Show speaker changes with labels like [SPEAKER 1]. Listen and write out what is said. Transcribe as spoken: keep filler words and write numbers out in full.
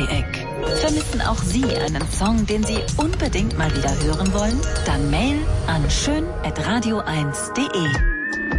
[SPEAKER 1] Dreieck. Vermissen auch Sie einen Song, den Sie unbedingt mal wieder hören wollen? Dann Mail an schön at radio eins punkt de.